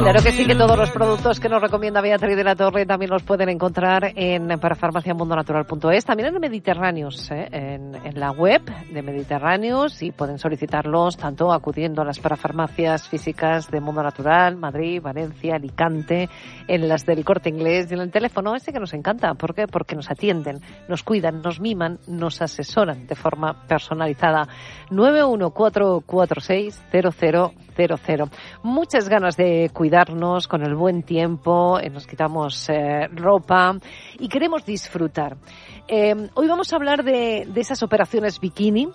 Claro que sí, que todos los productos que nos recomienda Beatriz de la Torre también los pueden encontrar en parafarmaciamundonatural.es, también en Mediterráneos, en la web de Mediterráneos, y pueden solicitarlos tanto acudiendo a las parafarmacias físicas de Mundo Natural, Madrid, Valencia, Alicante, en las del Corte Inglés y en el teléfono que nos encanta. ¿Por qué? Porque nos atienden, nos cuidan, nos miman, nos asesoran de forma personalizada. 914460000. Muchas ganas de cuidarnos con el buen tiempo, nos quitamos ropa y queremos disfrutar. Hoy vamos a hablar de esas operaciones bikini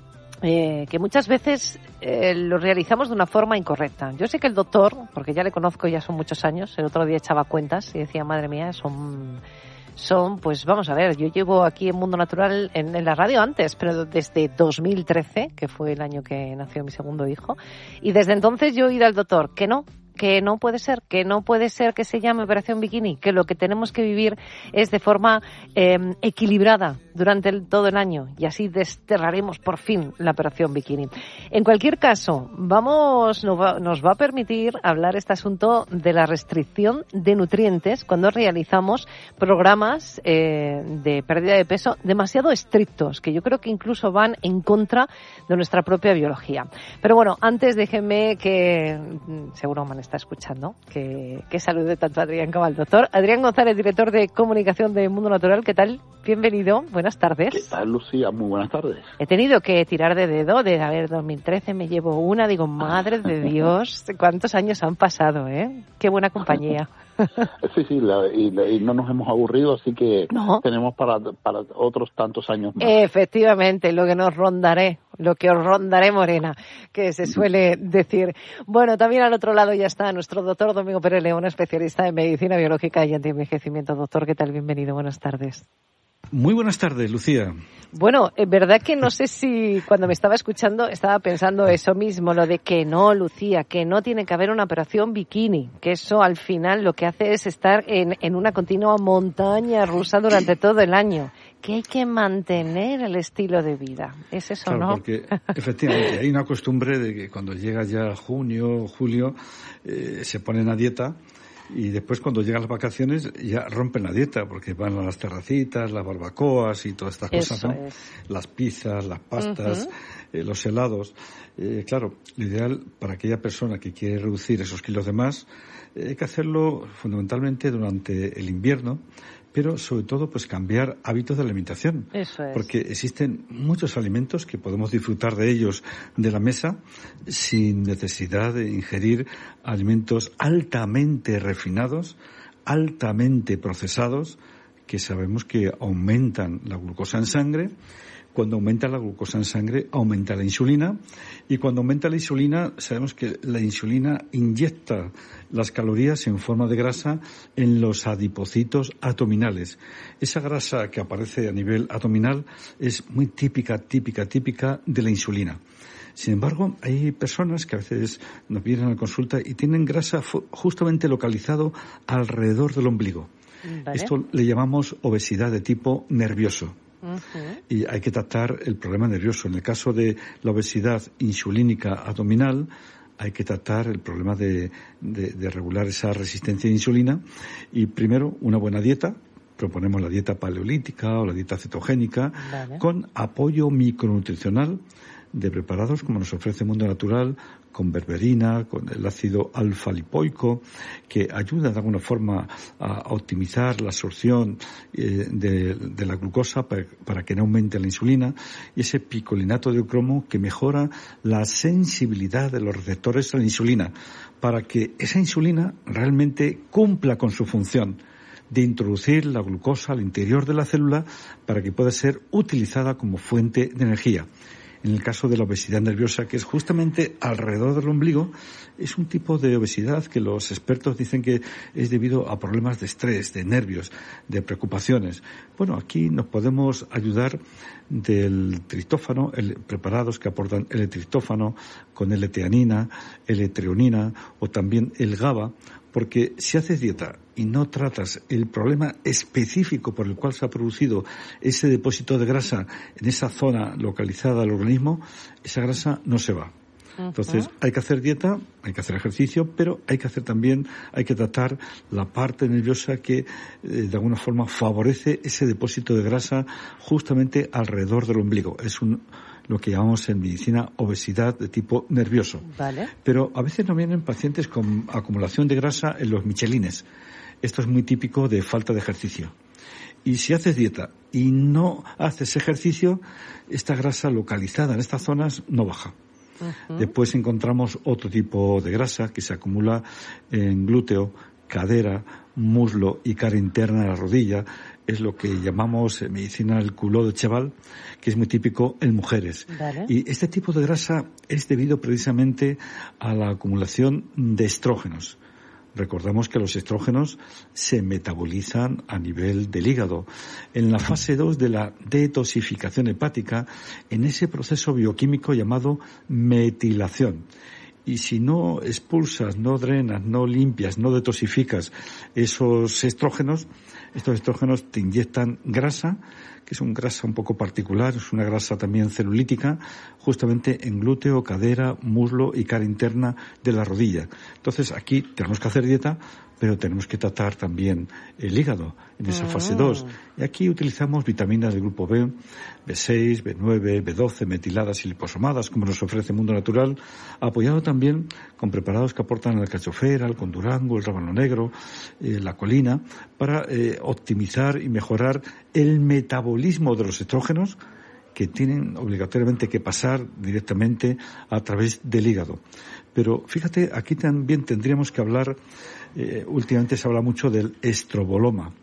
que muchas veces lo realizamos de una forma incorrecta. Yo sé que el doctor, porque ya le conozco, ya son muchos años, el otro día echaba cuentas y decía, madre mía, son, pues vamos a ver, yo llevo aquí en Mundo Natural en la radio antes, pero desde 2013, que fue el año que nació mi segundo hijo, y desde entonces yo he ido al doctor, que no puede ser que se llame Operación Bikini, que lo que tenemos que vivir es de forma equilibrada durante todo el año, y así desterraremos por fin la Operación Bikini. En cualquier caso, nos va a permitir hablar este asunto de la restricción de nutrientes cuando realizamos programas de pérdida de peso demasiado estrictos, que yo creo que incluso van en contra de nuestra propia biología. Pero bueno, antes déjenme que, seguro me está escuchando, que salude tanto a Adrián como al doctor. Adrián González, director de comunicación de Mundo Natural, ¿qué tal? Bienvenido, buenas tardes. ¿Qué tal, Lucía? Muy buenas tardes. He tenido que tirar de dedo, 2013 me llevo una, digo, madre de Dios, ¿cuántos años han pasado, Qué buena compañía. Sí, y no nos hemos aburrido, así que tenemos para otros tantos años más. Efectivamente, lo que os rondaré, Morena, que se suele decir. Bueno, también al otro lado ya está nuestro doctor Domingo Pérez León, especialista en medicina biológica y antienvejecimiento. Doctor, ¿qué tal? Bienvenido, buenas tardes. Muy buenas tardes, Lucía. Bueno, en verdad que no sé si cuando me estaba escuchando estaba pensando eso mismo, lo de que no, Lucía, que no tiene que haber una operación bikini, que eso al final lo que hace es estar en una continua montaña rusa durante todo el año, que hay que mantener el estilo de vida. ¿Es eso, claro, no? Porque efectivamente hay una costumbre de que cuando llega ya junio, julio, se ponen a dieta. Y después, cuando llegan las vacaciones, ya rompen la dieta, porque van a las terracitas, las barbacoas y todas estas cosas, ¿no? Las pizzas, las pastas, los helados. Claro, lo ideal para aquella persona que quiere reducir esos kilos de más, hay que hacerlo fundamentalmente durante el invierno, pero sobre todo pues cambiar hábitos de alimentación. Eso es. Porque existen muchos alimentos que podemos disfrutar de ellos de la mesa sin necesidad de ingerir alimentos altamente refinados, altamente procesados, que sabemos que aumentan la glucosa en sangre. Cuando aumenta la glucosa en sangre, aumenta la insulina. Y cuando aumenta la insulina, sabemos que la insulina inyecta las calorías en forma de grasa en los adipocitos abdominales. Esa grasa que aparece a nivel abdominal es muy típica de la insulina. Sin embargo, hay personas que a veces nos vienen a la consulta y tienen grasa justamente localizado alrededor del ombligo. ¿Vale? Esto le llamamos obesidad de tipo nervioso. Y hay que tratar el problema nervioso. En el caso de la obesidad insulínica abdominal, hay que tratar el problema de regular esa resistencia de insulina. Y primero, una buena dieta. Proponemos la dieta paleolítica o la dieta cetogénica, ¿vale?, con apoyo micronutricional de preparados como nos ofrece Mundo Natural, con berberina, con el ácido alfa-lipoico, que ayuda de alguna forma a optimizar la absorción de la glucosa para que no aumente la insulina, y ese picolinato de cromo que mejora la sensibilidad de los receptores a la insulina, para que esa insulina realmente cumpla con su función de introducir la glucosa al interior de la célula para que pueda ser utilizada como fuente de energía. En el caso de la obesidad nerviosa, que es justamente alrededor del ombligo, es un tipo de obesidad que los expertos dicen que es debido a problemas de estrés, de nervios, de preocupaciones. Bueno, aquí nos podemos ayudar del triptófano, preparados que aportan L-triptófano con L-teanina, L-treonina o también el GABA, porque si haces dieta y no tratas el problema específico por el cual se ha producido ese depósito de grasa en esa zona localizada del organismo, esa grasa no se va. Entonces, hay que hacer dieta, hay que hacer ejercicio, pero hay que tratar la parte nerviosa que de alguna forma favorece ese depósito de grasa justamente alrededor del ombligo. Es lo que llamamos en medicina obesidad de tipo nervioso. Vale. Pero a veces nos vienen pacientes con acumulación de grasa en los michelines. Esto es muy típico de falta de ejercicio. Y si haces dieta y no haces ejercicio, esta grasa localizada en estas zonas no baja. Después encontramos otro tipo de grasa que se acumula en glúteo, cadera, muslo y cara interna de la rodilla. Es lo que llamamos en medicina el culot de cheval, que es muy típico en mujeres. Vale. Y este tipo de grasa es debido precisamente a la acumulación de estrógenos. Recordamos que los estrógenos se metabolizan a nivel del hígado. En la fase 2 de la detoxificación hepática, en ese proceso bioquímico llamado metilación. Y si no expulsas, no drenas, no limpias, no detoxificas esos estrógenos, estos estrógenos te inyectan grasa, que es una grasa un poco particular, es una grasa también celulítica, justamente en glúteo, cadera, muslo y cara interna de la rodilla. Entonces aquí tenemos que hacer dieta, pero tenemos que tratar también el hígado en esa fase 2. Y aquí utilizamos vitaminas del grupo B, B6, B9, B12, metiladas y liposomadas, como nos ofrece Mundo Natural, apoyado también con preparados que aportan la alcachofera, el condurango, el rábano negro, la colina, para optimizar y mejorar el metabolismo de los estrógenos, que tienen obligatoriamente que pasar directamente a través del hígado. Pero fíjate, aquí también tendríamos que hablar, últimamente se habla mucho del estroboloma,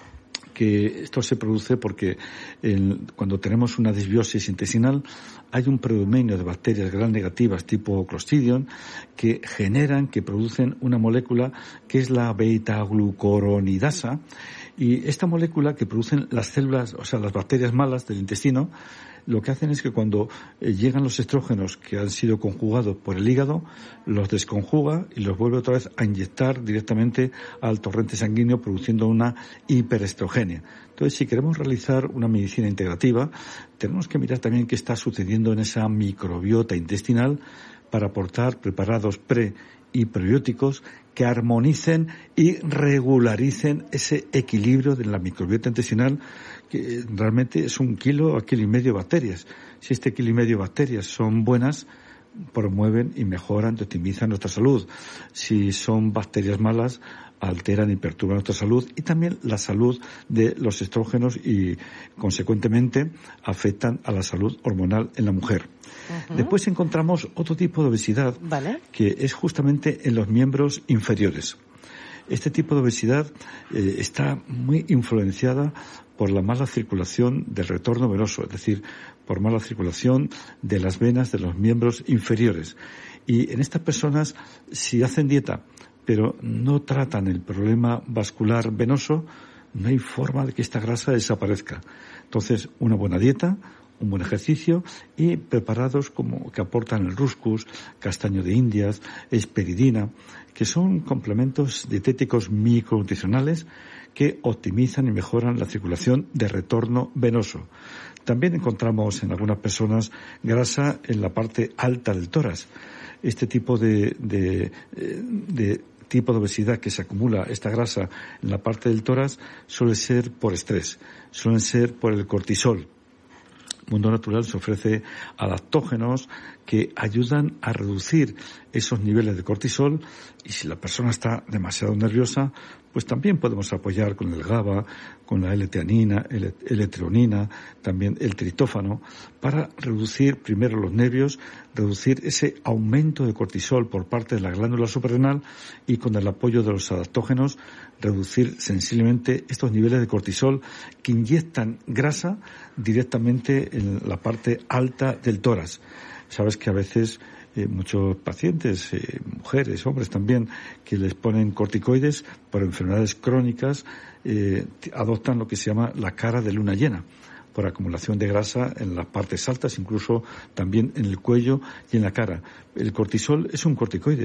que esto se produce porque cuando tenemos una disbiosis intestinal hay un predominio de bacterias gram negativas tipo Clostridium que producen una molécula que es la beta-glucuronidasa, y esta molécula que producen las células, o sea, las bacterias malas del intestino, lo que hacen es que cuando llegan los estrógenos que han sido conjugados por el hígado, los desconjuga y los vuelve otra vez a inyectar directamente al torrente sanguíneo, produciendo una hiperestrogenia. Entonces, si queremos realizar una medicina integrativa, tenemos que mirar también qué está sucediendo en esa microbiota intestinal para aportar preparados pre y prebióticos que armonicen y regularicen ese equilibrio de la microbiota intestinal, que realmente es 1 kilo a 1,5 kilos de bacterias. Si este 1,5 kilos de bacterias son buenas, promueven y mejoran, optimizan nuestra salud. Si son bacterias malas, alteran y perturban nuestra salud y también la salud de los estrógenos y, consecuentemente, afectan a la salud hormonal en la mujer. Después encontramos otro tipo de obesidad, que es justamente en los miembros inferiores. Este tipo de obesidad está muy influenciada por la mala circulación del retorno venoso, es decir, por mala circulación de las venas de los miembros inferiores. Y en estas personas, si hacen dieta, pero no tratan el problema vascular venoso, no hay forma de que esta grasa desaparezca. Entonces, una buena dieta, un buen ejercicio y preparados como que aportan el ruscus, castaño de Indias, esperidina, que son complementos dietéticos micronutricionales que optimizan y mejoran la circulación de retorno venoso. También encontramos en algunas personas grasa en la parte alta del tórax. Este tipo de obesidad que se acumula esta grasa en la parte del tórax suele ser por estrés, suelen ser por el cortisol. Mundo Natural se ofrece adaptógenos que ayudan a reducir esos niveles de cortisol, y si la persona está demasiado nerviosa, pues también podemos apoyar con el GABA, con la L-teanina, L-treonina, también el triptófano, para reducir primero los nervios, reducir ese aumento de cortisol por parte de la glándula suprarrenal y con el apoyo de los adaptógenos reducir sensiblemente estos niveles de cortisol que inyectan grasa directamente en la parte alta del tórax. Sabes que a veces muchos pacientes, mujeres, hombres también, que les ponen corticoides por enfermedades crónicas, adoptan lo que se llama la cara de luna llena, por acumulación de grasa en las partes altas, incluso también en el cuello y en la cara. El cortisol es un corticoide,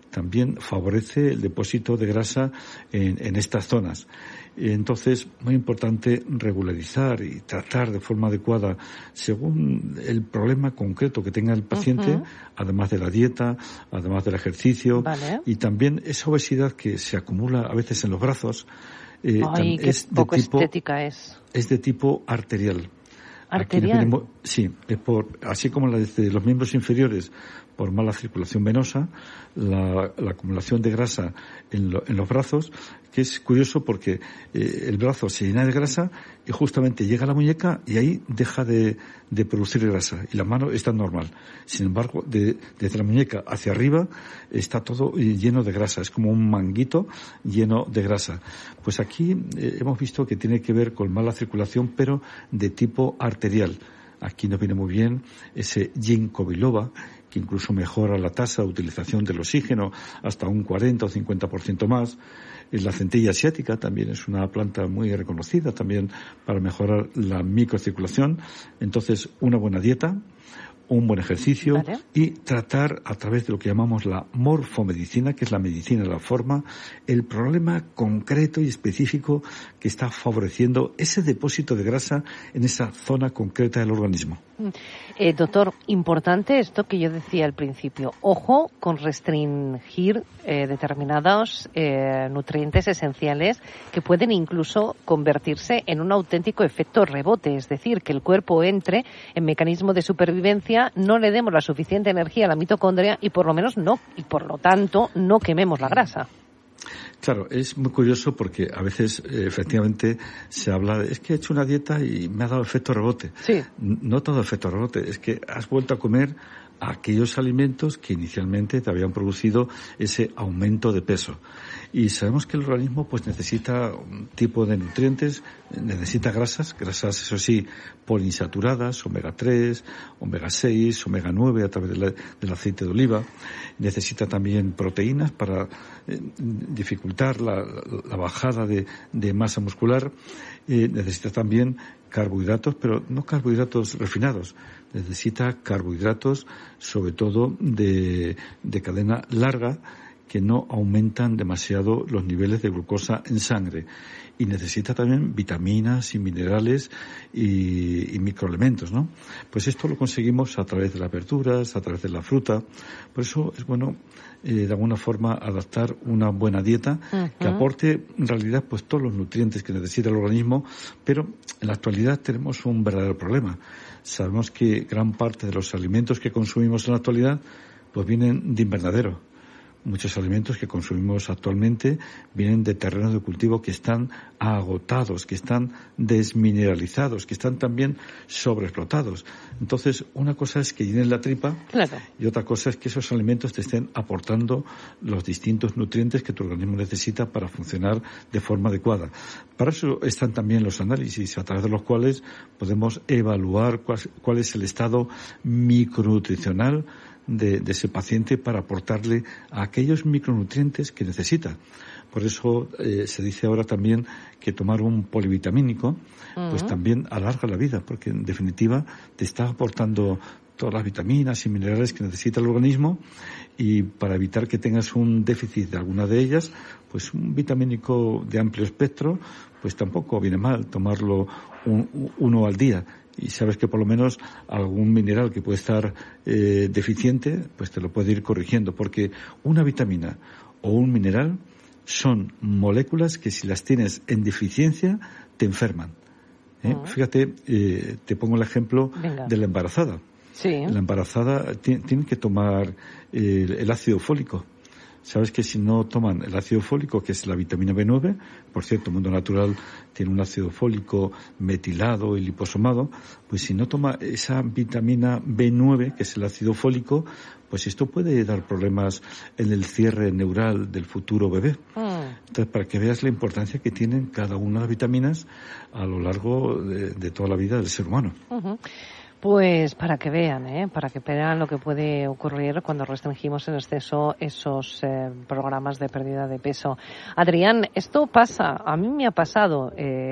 también favorece el depósito de grasa en estas zonas. Entonces, muy importante regularizar y tratar de forma adecuada según el problema concreto que tenga el paciente, además de la dieta, además del ejercicio, y también esa obesidad que se acumula a veces en los brazos. Ay, qué poco estética es. Es de tipo arterial. ¿Arterial? Sí, así como la de los miembros inferiores por mala circulación venosa, la acumulación de grasa en los brazos, que es curioso porque el brazo se llena de grasa y justamente llega a la muñeca y ahí deja de producir grasa y la mano está normal. Sin embargo, desde la muñeca hacia arriba está todo lleno de grasa, es como un manguito lleno de grasa. Pues aquí hemos visto que tiene que ver con mala circulación, pero de tipo arterial. Aquí nos viene muy bien ese ginkgo biloba, que incluso mejora la tasa de utilización del oxígeno hasta un 40 o 50% más. La centella asiática también es una planta muy reconocida también para mejorar la microcirculación. Entonces, una buena dieta, un buen ejercicio y tratar a través de lo que llamamos la morfomedicina, que es la medicina de la forma, el problema concreto y específico que está favoreciendo ese depósito de grasa en esa zona concreta del organismo. Doctor, importante esto que yo decía al principio. Ojo con restringir determinados nutrientes esenciales que pueden incluso convertirse en un auténtico efecto rebote, es decir, que el cuerpo entre en mecanismo de supervivencia, no le demos la suficiente energía a la mitocondria y por lo tanto no quememos la grasa. Claro, es muy curioso porque a veces efectivamente se habla de, es que he hecho una dieta y me ha dado efecto rebote. Sí. No todo efecto rebote, es que has vuelto a comer aquellos alimentos que inicialmente te habían producido ese aumento de peso. Y sabemos que el organismo pues necesita un tipo de nutrientes, necesita grasas, eso sí, poliinsaturadas, omega 3, omega 6, omega 9 a través del aceite de oliva. Necesita también proteínas para dificultar la bajada de masa muscular. Necesita también carbohidratos, pero no carbohidratos refinados. Necesita carbohidratos, sobre todo de cadena larga, que no aumentan demasiado los niveles de glucosa en sangre. Y necesita también vitaminas y minerales y microelementos, ¿no? Pues esto lo conseguimos a través de las verduras, a través de la fruta. Por eso es bueno, de alguna forma, adaptar una buena dieta que aporte, en realidad, pues todos los nutrientes que necesita el organismo. Pero en la actualidad tenemos un verdadero problema. Sabemos que gran parte de los alimentos que consumimos en la actualidad pues vienen de invernadero. Muchos alimentos que consumimos actualmente vienen de terrenos de cultivo que están agotados, que están desmineralizados, que están también sobreexplotados. Entonces, una cosa es que llenen la tripa, claro, y otra cosa es que esos alimentos te estén aportando los distintos nutrientes que tu organismo necesita para funcionar de forma adecuada. Para eso están también los análisis, a través de los cuales podemos evaluar cuál es el estado micronutricional de ese paciente para aportarle a aquellos micronutrientes que necesita. Por eso se dice ahora también que tomar un polivitamínico pues también alarga la vida, porque en definitiva te está aportando todas las vitaminas y minerales que necesita el organismo, y para evitar que tengas un déficit de alguna de ellas, pues un vitamínico de amplio espectro pues tampoco viene mal tomarlo uno al día. Y sabes que por lo menos algún mineral que puede estar deficiente, pues te lo puede ir corrigiendo, porque una vitamina o un mineral son moléculas que si las tienes en deficiencia te enferman. Fíjate, te pongo el ejemplo de la embarazada. Sí. La embarazada tiene que tomar el ácido fólico. Sabes que si no toman el ácido fólico, que es la vitamina B9, por cierto, el mundo natural tiene un ácido fólico metilado y liposomado, pues si no toma esa vitamina B9, que es el ácido fólico, pues esto puede dar problemas en el cierre neural del futuro bebé. Entonces, para que veas la importancia que tienen cada una de las vitaminas a lo largo de toda la vida del ser humano. Pues para que vean, para que vean lo que puede ocurrir cuando restringimos en exceso esos programas de pérdida de peso. Adrián, esto pasa, a mí me ha pasado,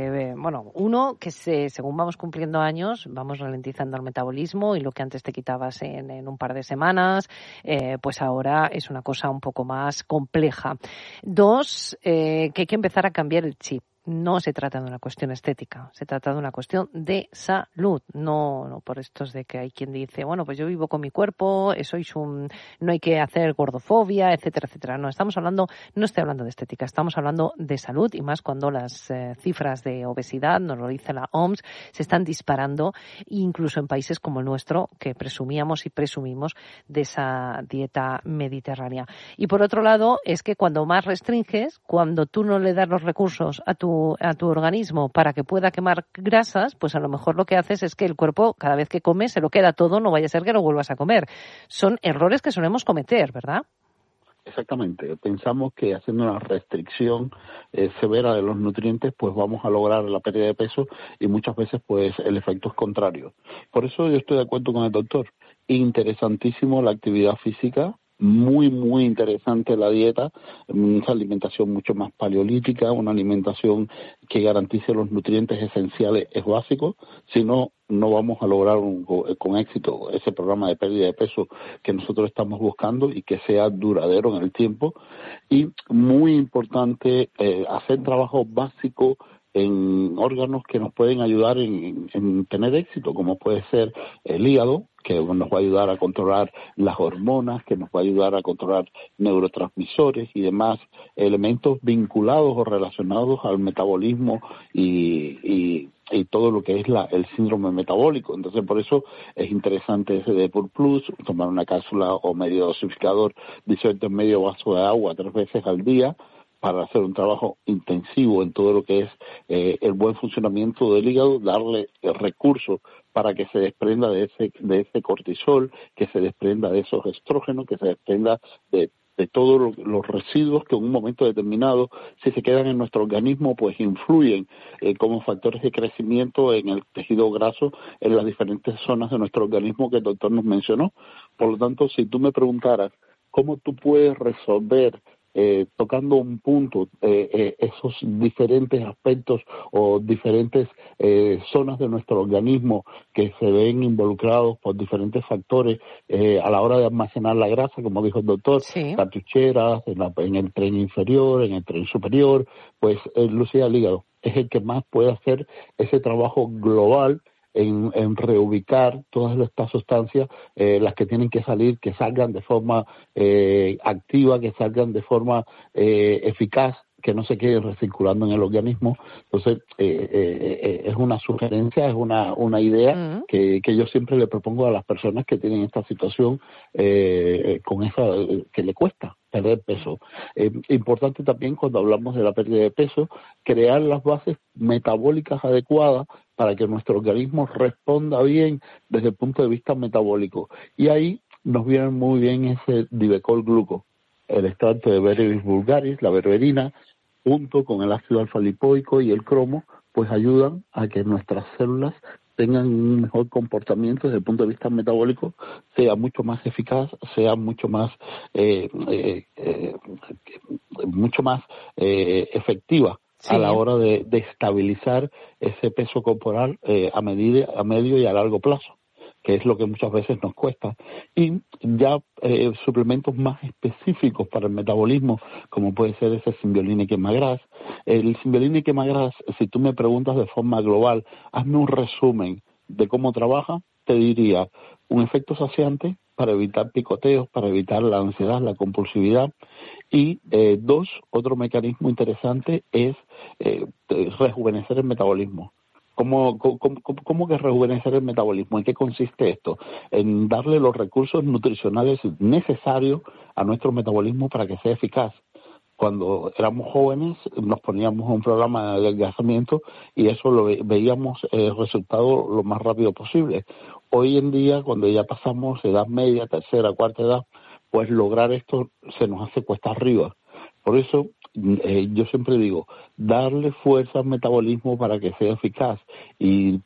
uno que según vamos cumpliendo años, vamos ralentizando el metabolismo y lo que antes te quitabas en un par de semanas, pues ahora es una cosa un poco más compleja. Dos, que hay que empezar a cambiar el chip. No se trata de una cuestión estética, se trata de una cuestión de salud. No por estos de que hay quien dice, bueno, pues yo vivo con mi cuerpo, no hay que hacer gordofobia, etcétera, etcétera. No estoy hablando de estética, estamos hablando de salud y más cuando las cifras de obesidad, nos lo dice la OMS, se están disparando, incluso en países como el nuestro, que presumíamos y presumimos de esa dieta mediterránea. Y por otro lado, es que cuando más restringes, cuando tú no le das los recursos a tu organismo para que pueda quemar grasas, pues a lo mejor lo que haces es que el cuerpo, cada vez que come, se lo queda todo, no vaya a ser que lo vuelvas a comer. Son errores que solemos cometer, ¿verdad? Exactamente. Pensamos que haciendo una restricción severa de los nutrientes, pues vamos a lograr la pérdida de peso y muchas veces pues el efecto es contrario. Por eso yo estoy de acuerdo con el doctor. Interesantísimo la actividad física. Muy, muy interesante la dieta, una alimentación mucho más paleolítica, una alimentación que garantice los nutrientes esenciales es básico, si no, no vamos a lograr con éxito ese programa de pérdida de peso que nosotros estamos buscando y que sea duradero en el tiempo. Y muy importante hacer trabajo básico en órganos que nos pueden ayudar en tener éxito, como puede ser el hígado, que nos va a ayudar a controlar las hormonas, que nos va a ayudar a controlar neurotransmisores y demás elementos vinculados o relacionados al metabolismo y todo lo que es el síndrome metabólico. Entonces, por eso es interesante ese Depur Plus, tomar una cápsula o medio dosificador disuelto en medio vaso de agua 3 veces al día, para hacer un trabajo intensivo en todo lo que es el buen funcionamiento del hígado, darle recursos para que se desprenda de ese cortisol, que se desprenda de esos estrógenos, que se desprenda de todos los residuos que en un momento determinado, si se quedan en nuestro organismo, pues influyen como factores de crecimiento en el tejido graso en las diferentes zonas de nuestro organismo que el doctor nos mencionó. Por lo tanto, si tú me preguntaras cómo tú puedes resolver tocando un punto, esos diferentes aspectos o diferentes zonas de nuestro organismo que se ven involucrados por diferentes factores a la hora de almacenar la grasa, como dijo el doctor, sí. Cartucheras, en el tren inferior, en el tren superior, pues Lucía, el hígado es el que más puede hacer ese trabajo global en reubicar todas estas sustancias, las que tienen que salir, que salgan de forma activa, que salgan de forma eficaz, que no se queden recirculando en el organismo. Entonces, es una sugerencia, es una idea que yo siempre le propongo a las personas que tienen esta situación con esa que le cuesta perder peso. Importante también cuando hablamos de la pérdida de peso, crear las bases metabólicas adecuadas para que nuestro organismo responda bien desde el punto de vista metabólico. Y ahí nos viene muy bien ese Divecol Gluco, el extracto de Berberis vulgaris, la berberina, junto con el ácido alfa-lipoico y el cromo, pues ayudan a que nuestras células tengan un mejor comportamiento desde el punto de vista metabólico, sea mucho más eficaz, sea mucho más efectiva a la hora de estabilizar ese peso corporal a medio y a largo plazo, que es lo que muchas veces nos cuesta. Y ya suplementos más específicos para el metabolismo, como puede ser ese Symbiolin y Quemagras. El Symbiolin y Quemagras, si tú me preguntas de forma global, hazme un resumen de cómo trabaja, te diría un efecto saciante para evitar picoteos, para evitar la ansiedad, la compulsividad. Y otro mecanismo interesante es rejuvenecer el metabolismo. ¿Cómo que rejuvenecer el metabolismo? ¿En qué consiste esto? En darle los recursos nutricionales necesarios a nuestro metabolismo para que sea eficaz. Cuando éramos jóvenes nos poníamos un programa de adelgazamiento y eso lo veíamos el resultado lo más rápido posible. Hoy en día, cuando ya pasamos edad media, tercera, cuarta edad, pues lograr esto se nos hace cuesta arriba. Por eso yo siempre digo, darle fuerza al metabolismo para que sea eficaz, y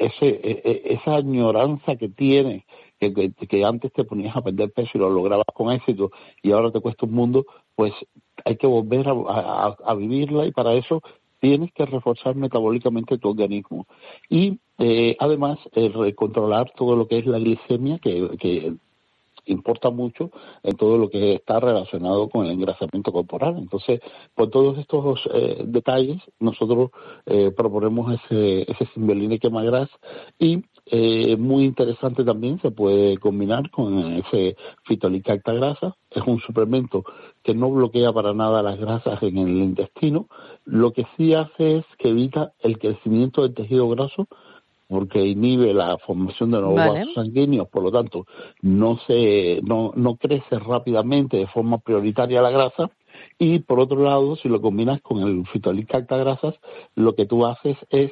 esa añoranza que tienes, que antes te ponías a perder peso y lo lograbas con éxito y ahora te cuesta un mundo, pues hay que volver a vivirla, y para eso tienes que reforzar metabólicamente tu organismo. Y además controlar todo lo que es la glicemia, que importa mucho en todo lo que está relacionado con el engrasamiento corporal. Entonces, por todos estos detalles, nosotros proponemos ese Cymbeline quemagras, y muy interesante también se puede combinar con ese Fitolicacta grasa. Es un suplemento que no bloquea para nada las grasas en el intestino. Lo que sí hace es que evita el crecimiento del tejido graso, porque inhibe la formación de nuevos vasos sanguíneos, por lo tanto no crece rápidamente de forma prioritaria la grasa. Y por otro lado, si lo combinas con el Fitolicacta grasas, lo que tú haces es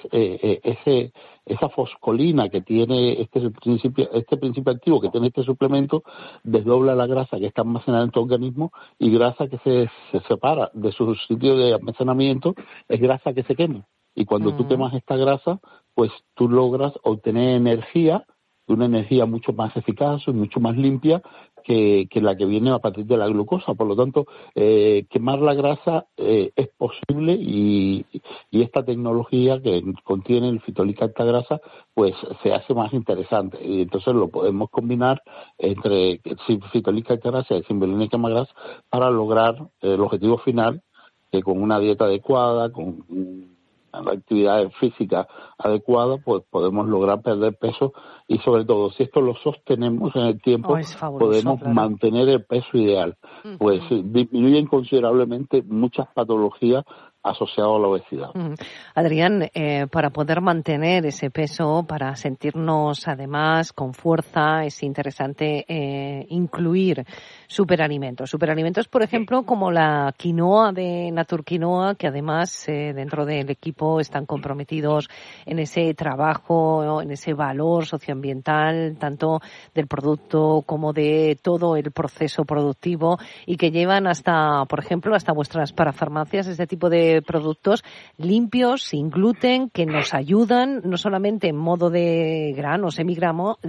esa foscolina que tiene este principio activo que tiene este suplemento, desdobla la grasa que está almacenada en tu organismo, y grasa que se separa de su sitio de almacenamiento es grasa que se quema. Y cuando tú quemas esta grasa, pues tú logras obtener energía, una energía mucho más eficaz y mucho más limpia que la que viene a partir de la glucosa. Por lo tanto, quemar la grasa es posible, y esta tecnología que contiene el Fitolicacta grasa, pues se hace más interesante. Y entonces lo podemos combinar entre Fitolicacta grasa y Cymbeline quemagras para lograr el objetivo final, que con una dieta adecuada, con la actividad física adecuada, pues podemos lograr perder peso, y sobre todo si esto lo sostenemos en el tiempo, podemos mantener el peso ideal. Pues disminuyen considerablemente muchas patologías asociadas a la obesidad. Adrián, para poder mantener ese peso, para sentirnos además con fuerza, es interesante incluir superalimentos. Superalimentos, por ejemplo, como la quinoa de Naturquinoa, que además dentro del equipo están comprometidos en ese trabajo, en ese valor socioambiental, tanto del producto como de todo el proceso productivo, y que llevan hasta, por ejemplo, hasta vuestras parafarmacias este tipo de productos limpios, sin gluten, que nos ayudan no solamente en modo de grano, grano,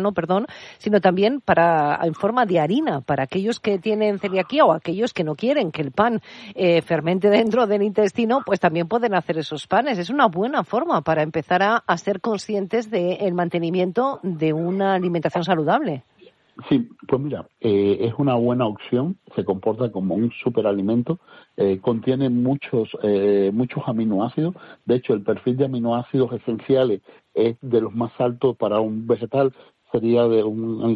sino también en forma de harina, para aquellos que tienen celiaquía o aquellos que no quieren que el pan fermente dentro del intestino, pues también pueden hacer esos panes. Es una buena forma para empezar a ser conscientes del mantenimiento de una alimentación saludable. Sí, pues mira, es una buena opción, se comporta como un superalimento, contiene muchos aminoácidos. De hecho, el perfil de aminoácidos esenciales es de los más altos para un vegetal, sería de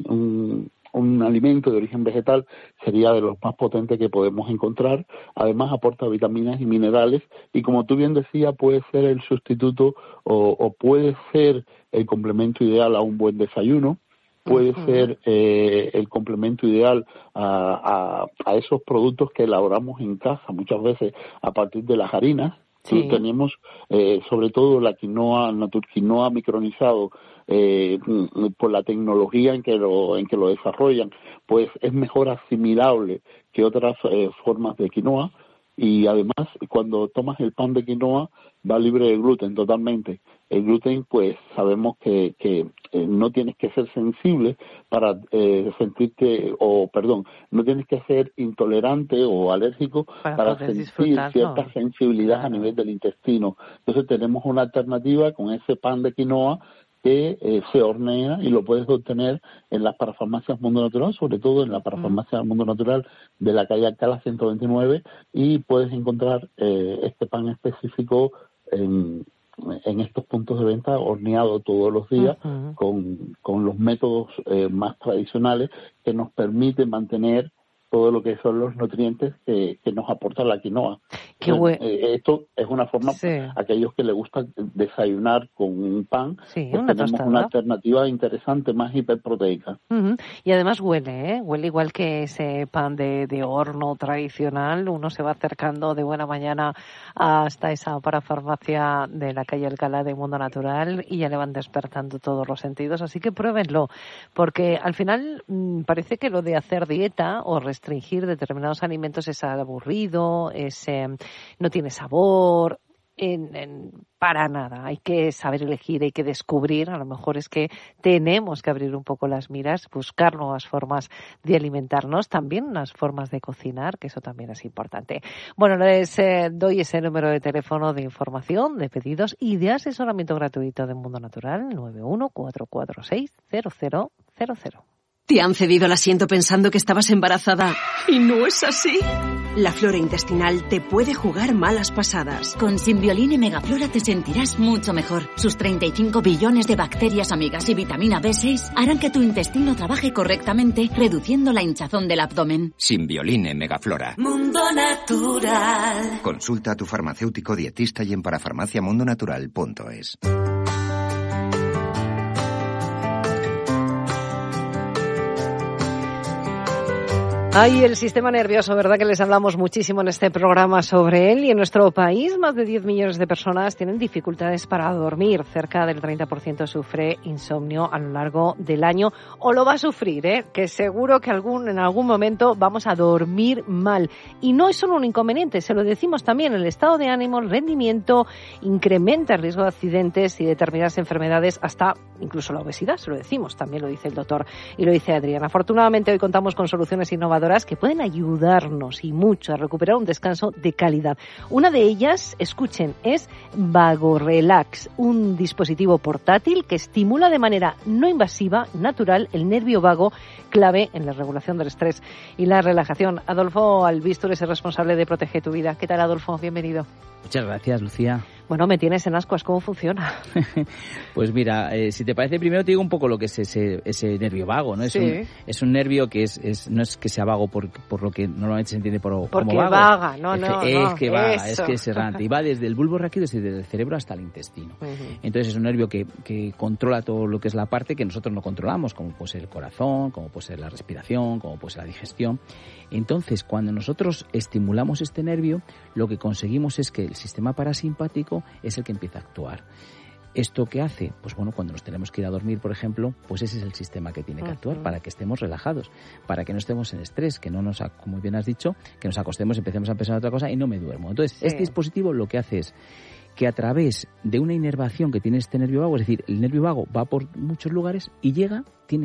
un alimento de origen vegetal, sería de los más potentes que podemos encontrar. Además aporta vitaminas y minerales, y como tú bien decías, puede ser el sustituto o puede ser el complemento ideal a un buen desayuno. Puede ser el complemento ideal a esos productos que elaboramos en casa, muchas veces a partir de las harinas. Sí. Tenemos sobre todo la quinoa, Naturquinoa micronizado, por la tecnología en que lo desarrollan, pues es mejor asimilable que otras formas de quinoa, y además cuando tomas el pan de quinoa va libre de gluten totalmente. El gluten, pues sabemos que no tienes que ser sensible para no tienes que ser intolerante o alérgico para sentir cierta sensibilidad a nivel del intestino. Entonces tenemos una alternativa con ese pan de quinoa que se hornea, y lo puedes obtener en las parafarmacias Mundo Natural, sobre todo en la parafarmacia Mundo Natural de la calle Alcalá 129, y puedes encontrar este pan específico en estos puntos de venta, horneado todos los días, con los métodos más tradicionales que nos permiten mantener todo lo que son los nutrientes que nos aporta la quinoa. Esto es una forma, aquellos que les gusta desayunar con un pan, pues tenemos una alternativa interesante, más hiperproteica. Y además huele igual que ese pan de horno tradicional. Uno se va acercando de buena mañana hasta esa parafarmacia de la calle Alcalá de Mundo Natural, y ya le van despertando todos los sentidos. Así que pruébenlo, porque al final parece que lo de hacer dieta o restringir determinados alimentos es aburrido, no tiene sabor. Para nada, hay que saber elegir, hay que descubrir, a lo mejor es que tenemos que abrir un poco las miras, buscar nuevas formas de alimentarnos, también unas formas de cocinar, que eso también es importante. Bueno, les doy ese número de teléfono de información, de pedidos y de asesoramiento gratuito de Mundo Natural, 914460000. ¿Te han cedido el asiento pensando que estabas embarazada y no es así? La flora intestinal te puede jugar malas pasadas. Con Simbioline Megaflora te sentirás mucho mejor. Sus 35 billones de bacterias amigas y vitamina B6 harán que tu intestino trabaje correctamente, reduciendo la hinchazón del abdomen. Simbioline Megaflora. Mundo Natural. Consulta a tu farmacéutico dietista y en parafarmaciamundonatural.es. Ay, el sistema nervioso, ¿verdad que les hablamos muchísimo en este programa sobre él? Y en nuestro país, más de 10 millones de personas tienen dificultades para dormir. Cerca del 30% sufre insomnio a lo largo del año, o lo va a sufrir, que seguro que en algún momento vamos a dormir mal. Y no es solo un inconveniente, se lo decimos también, el estado de ánimo, el rendimiento, incrementa el riesgo de accidentes y determinadas enfermedades, hasta incluso la obesidad, se lo decimos, también lo dice el doctor y lo dice Adrián. Afortunadamente hoy contamos con soluciones innovadoras que pueden ayudarnos y mucho a recuperar un descanso de calidad. Una de ellas, escuchen, es VagoRelax, un dispositivo portátil que estimula de manera no invasiva, natural, el nervio vago, clave en la regulación del estrés y la relajación. Adolfo Albistur es el responsable de Protege tu Vida. ¿Qué tal, Adolfo? Bienvenido. Muchas gracias, Lucía. Bueno, me tienes en ascuas, ¿cómo funciona? Pues mira, si te parece, primero te digo un poco lo que es ese nervio vago, ¿no? Es un nervio que no es que sea vago por lo que normalmente se entiende como vago. Porque vaga, es que vaga, es que es errante. Y va desde el bulbo raquídeo, desde el cerebro hasta el intestino. Uh-huh. Entonces es un nervio que controla todo lo que es la parte que nosotros no controlamos, como puede ser el corazón, como puede ser la respiración, como puede ser la digestión. Entonces, cuando nosotros estimulamos este nervio, lo que conseguimos es que el sistema parasimpático es el que empieza a actuar. ¿Esto qué hace? Pues bueno, cuando nos tenemos que ir a dormir, por ejemplo, pues ese es el sistema que tiene que actuar para que estemos relajados, para que no estemos en estrés, que no nos, como bien has dicho, que nos acostemos, empecemos a pensar en otra cosa y no me duermo. Entonces, este dispositivo lo que hace es que a través de una inervación que tiene este nervio vago, es decir, el nervio vago va por muchos lugares y llega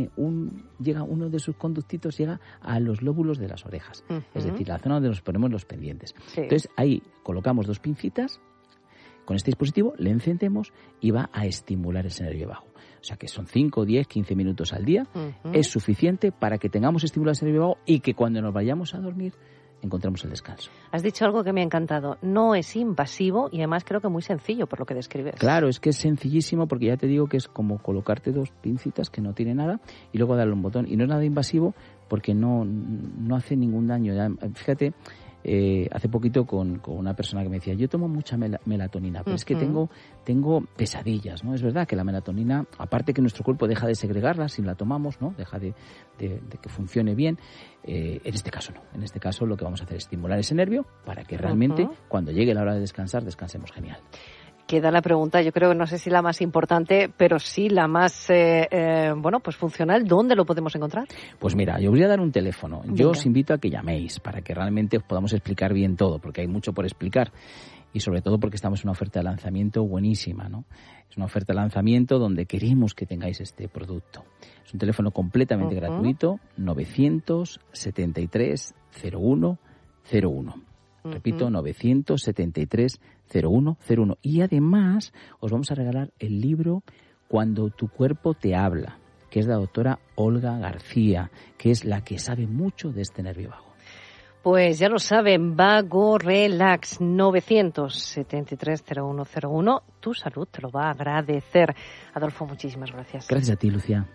uno de sus conductitos, llega a los lóbulos de las orejas, es decir, la zona donde nos ponemos los pendientes. Sí. Entonces, ahí colocamos 2 pincitas, con este dispositivo le encendemos y va a estimular ese nervio vago. O sea que son 5, 10, 15 minutos al día, es suficiente para que tengamos estimulado ese nervio vago y que cuando nos vayamos a dormir encontramos el descanso. Has dicho algo que me ha encantado. No es invasivo y además creo que muy sencillo por lo que describes. Claro, es que es sencillísimo porque ya te digo que es como colocarte 2 pincitas que no tiene nada y luego darle un botón. Y no es nada invasivo porque no hace ningún daño. Ya, fíjate, hace poquito con una persona que me decía, yo tomo mucha melatonina, pero es que tengo pesadillas, ¿no? Es verdad que la melatonina, aparte que nuestro cuerpo deja de segregarla si la tomamos, ¿no? Deja de que funcione bien. En este caso no. En este caso lo que vamos a hacer es estimular ese nervio para que realmente cuando llegue la hora de descansar, descansemos genial. Queda la pregunta, yo creo que no sé si la más importante, pero sí la más, pues funcional. ¿Dónde lo podemos encontrar? Pues mira, yo voy a dar un teléfono. Yo os invito a que llaméis para que realmente os podamos explicar bien todo, porque hay mucho por explicar. Y sobre todo porque estamos en una oferta de lanzamiento buenísima, ¿no? Es una oferta de lanzamiento donde queremos que tengáis este producto. Es un teléfono completamente gratuito, 973 01 01. Repito, 973 0101. Y además os vamos a regalar el libro Cuando tu cuerpo te habla, que es de la doctora Olga García, que es la que sabe mucho de este nervio vago. Pues ya lo saben, VagoRelax, 973 0101. Tu salud te lo va a agradecer. Adolfo, muchísimas gracias. Gracias a ti, Lucía.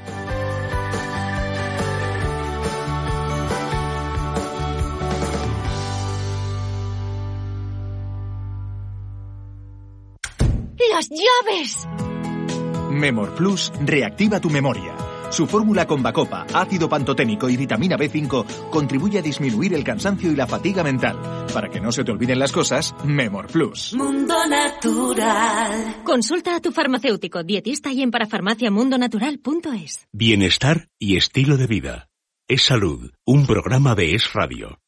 ¡Las llaves! Memor Plus reactiva tu memoria. Su fórmula con bacopa, ácido pantoténico y vitamina B5 contribuye a disminuir el cansancio y la fatiga mental. Para que no se te olviden las cosas, Memor Plus. Mundo Natural. Consulta a tu farmacéutico, dietista y en parafarmaciamundonatural.es. Bienestar y estilo de vida. Es Salud, un programa de Es Radio.